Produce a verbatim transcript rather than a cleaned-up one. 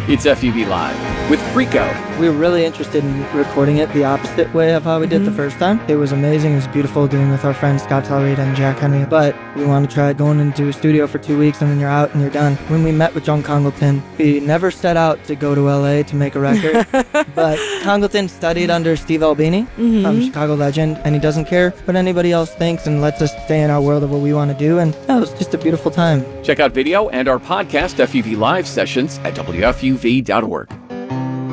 It's F U V Live with Freako. We were really interested in recording it the opposite way of how we did mm-hmm. the first time. It was amazing. It was beautiful doing it with our friends Scott Telleried and Jack Henry. But we want to try going into a studio for two weeks and then you're out and you're done. When we met with John Congleton, we never set out to go to L A to make a record. But Congleton studied under Steve Albini, mm-hmm. um, Chicago legend, and he doesn't care what anybody else thinks and lets us stay in our world of what we want to do. And yeah, it was just a beautiful time. Check out video and our podcast F U V Live sessions at W F U V dot org.